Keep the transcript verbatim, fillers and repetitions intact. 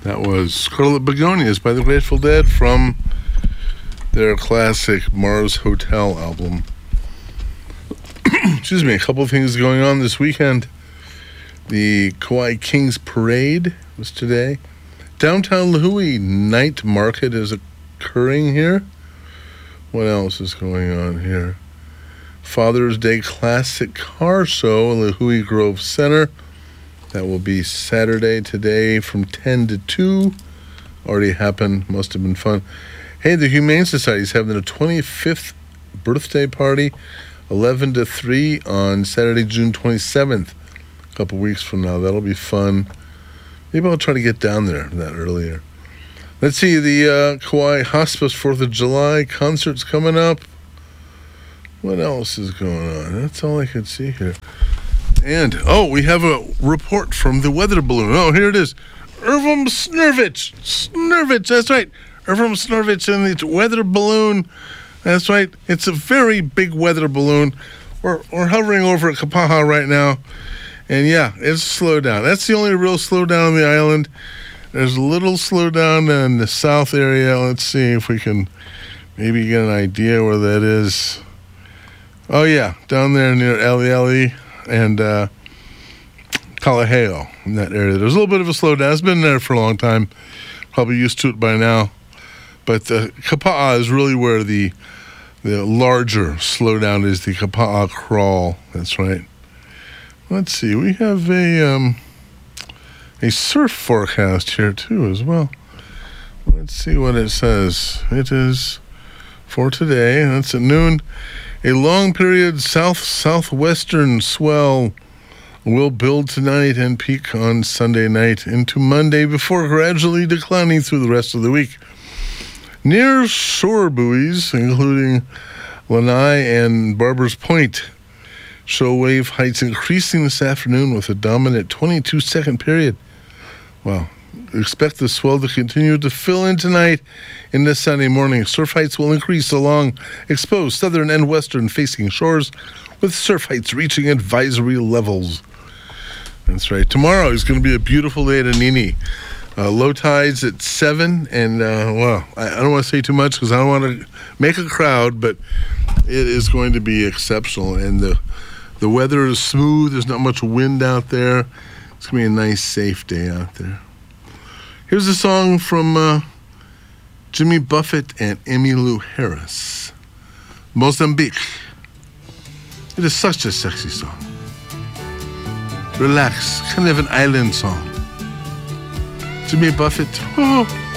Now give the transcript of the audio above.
That was Scarlet Begonias by the Grateful Dead from their classic Mars Hotel album. Excuse me, a couple of things going on this weekend. The Kauai Kings Parade was today. Downtown Lihue Night Market is occurring here. What else is going on here? Father's Day Classic Car Show in Lihue Grove Center. That will be Saturday today from ten to two. Already happened. Must have been fun. Hey, the Humane Society is having a twenty-fifth birthday party, eleven to three on Saturday, June twenty-seventh. A couple weeks from now. That'll be fun. Maybe I'll try to get down there that earlier. Let's see, the uh, Kauai Hospice fourth of July concert's coming up. What else is going on? That's all I can see here. And, oh, we have a report from the weather balloon. Oh, here it is. Irvum Snurvich. Snurvich, that's right. Irvum Snurvich in the weather balloon. That's right. It's a very big weather balloon. We're, we're hovering over Kapaha right now. And, yeah, it's slowed down. That's the only real slowdown on the island. There's a little slowdown in the south area. Let's see if we can maybe get an idea where that is. Oh, yeah, down there near Aliali and uh, Kalaheo in that area. There's a little bit of a slowdown. It's been there for a long time. Probably used to it by now. But uh, Kapa'a is really where the the larger slowdown is, the Kapa'a crawl. That's right. Let's see. We have a um, a surf forecast here, too, as well. Let's see what it says. It is for today. That's at noon. A long period south-southwestern swell will build tonight and peak on Sunday night into Monday before gradually declining through the rest of the week. Near shore buoys, including Lanai and Barber's Point, show wave heights increasing this afternoon with a dominant twenty-two second period. Wow. Expect the swell to continue to fill in tonight into Sunday morning. Surf heights will increase along exposed southern and western facing shores, with surf heights reaching advisory levels. That's right. Tomorrow is going to be a beautiful day at Anini. Uh, low tides at seven, and, uh, well, I, I don't want to say too much because I don't want to make a crowd, but it is going to be exceptional. And the, the weather is smooth. There's not much wind out there. It's going to be a nice, safe day out there. Here's a song from uh, Jimmy Buffett and Emmylou Harris. Mozambique. It is such a sexy song. Relax, kind of an island song. Jimmy Buffett. Oh.